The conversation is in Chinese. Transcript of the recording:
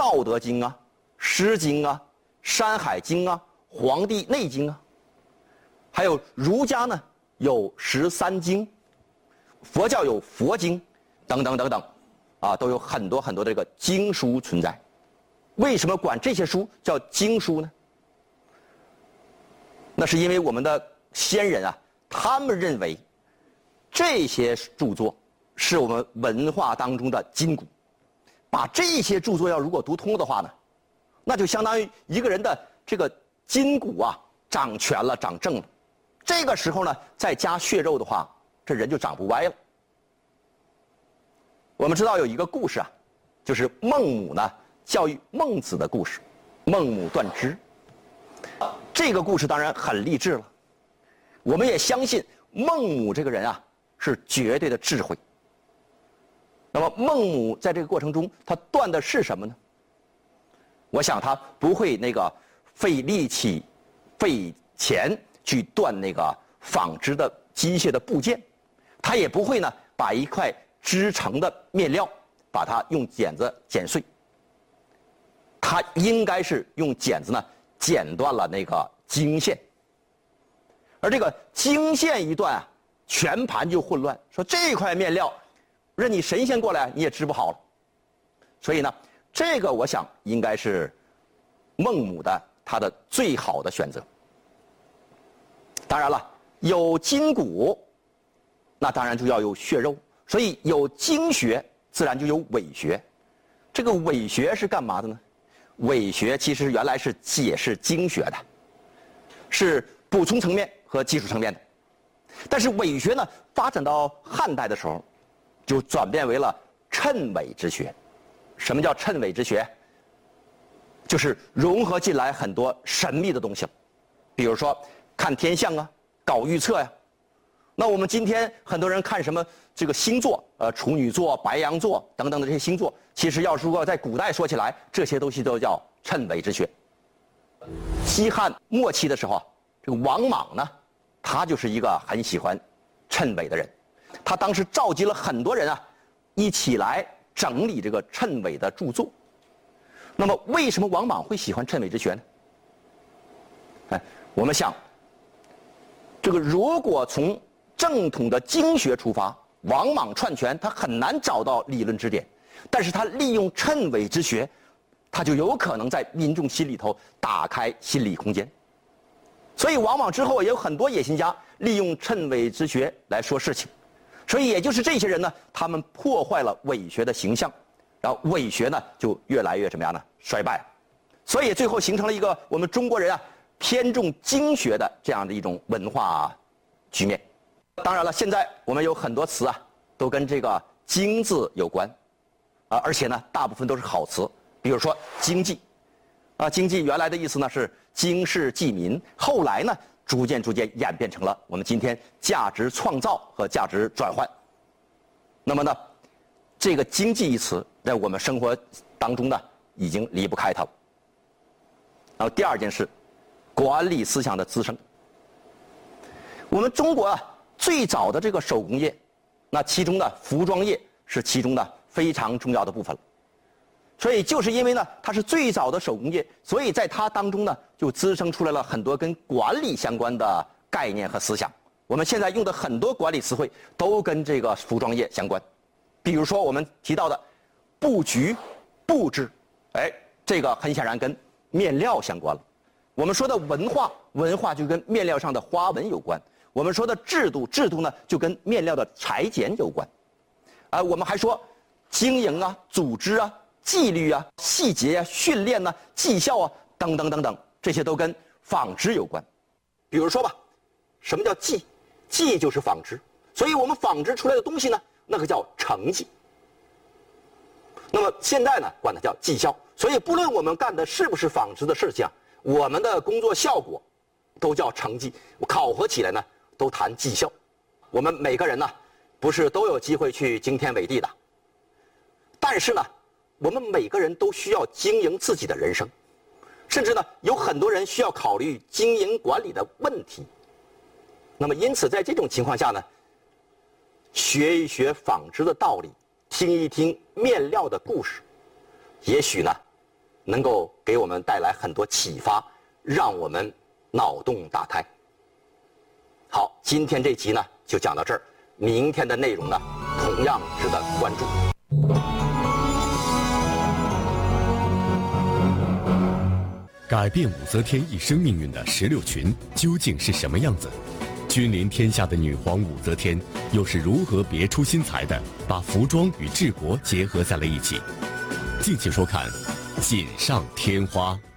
道德经》啊、诗经啊、山海经啊、黄帝内经啊，还有儒家呢有13经，佛教有佛经，等等等等，啊，都有很多很多的这个经书存在。为什么管这些书叫经书呢？那是因为我们的先人啊，他们认为这些著作是我们文化当中的筋骨，把这些著作要如果读通的话呢，那就相当于一个人的这个筋骨啊长全了、长正了。这个时候呢，再加血肉的话，这人就长不歪了。我们知道有一个故事啊，就是孟母呢教育孟子的故事，孟母断织。这个故事当然很励志了，我们也相信孟母这个人啊是绝对的智慧。那么孟母在这个过程中，她断的是什么呢？我想她不会那个费力气、费钱去断那个纺织的机械的部件，她也不会呢把一块织成的面料把它用剪子剪碎，她应该是用剪子呢剪断了那个经线，而这个经线一断啊，全盘就混乱。说这块面料，任你神仙过来你也织不好了。所以呢，这个我想应该是孟母的她的最好的选择。当然了，有筋骨，那当然就要有血肉，所以有经学，自然就有伪学。这个伪学是干嘛的呢？伪学其实原来是解释经学的，是补充层面和技术层面的。但是伪学呢，发展到汉代的时候，就转变为了谶纬之学。什么叫谶纬之学？就是融合进来很多神秘的东西了，比如说看天象啊，搞预测呀。那我们今天很多人看什么这个星座，处女座、白羊座等等的这些星座，其实要是如果在古代说起来，这些东西都叫谶纬之学。西汉末期的时候啊，这个王莽呢，他就是一个很喜欢谶纬的人，他当时召集了很多人啊，一起来整理这个谶纬的著作。那么为什么王莽会喜欢谶纬之学呢？哎，我们想，这个如果从正统的经学出发，王莽篡权他很难找到理论支点，但是他利用谶纬之学，他就有可能在民众心里头打开心理空间。所以王莽之后也有很多野心家利用谶纬之学来说事情，所以也就是这些人呢，他们破坏了伪学的形象，然后伪学呢就越来越怎么样呢？衰败，所以最后形成了一个我们中国人啊偏重经学的这样的一种文化局面。当然了，现在我们有很多词啊都跟这个“经”字有关，而且呢大部分都是好词，比如说经济，经济原来的意思呢是经世济民，后来呢逐渐演变成了我们今天价值创造和价值转换。那么呢，这个经济一词在我们生活当中呢已经离不开它了。然后第二件事，管理思想的滋生。我们中国啊最早的这个手工业，那其中呢服装业是其中的非常重要的部分了。所以就是因为呢它是最早的手工业，所以在它当中呢就滋生出来了很多跟管理相关的概念和思想。我们现在用的很多管理词汇都跟这个服装业相关，比如说我们提到的布局、布置，这个很显然跟面料相关了。我们说的文化，文化就跟面料上的花纹有关。我们说的制度，制度呢就跟面料的裁剪有关。我们还说经营啊、组织啊、纪律啊、细节啊、训练啊、绩效啊等等等等，这些都跟纺织有关。比如说吧，什么叫绩？绩就是纺织，所以我们纺织出来的东西呢，那个叫成绩。那么现在呢，管它叫绩效。所以不论我们干的是不是纺织的事情啊，我们的工作效果都叫成绩。考核起来呢，都谈绩效。我们每个人呢，不是都有机会去惊天伟地的，但是呢，我们每个人都需要经营自己的人生，甚至呢，有很多人需要考虑经营管理的问题。那么因此在这种情况下呢，学一学纺织的道理，听一听面料的故事，也许呢能够给我们带来很多启发，让我们脑洞大开。好，今天这集呢就讲到这儿，明天的内容呢同样值得关注。 改变武则天一生命运的16群究竟是什么样子？君临天下的女皇武则天又是如何别出心裁的把服装与治国结合在了一起？敬请收看《锦上添花》。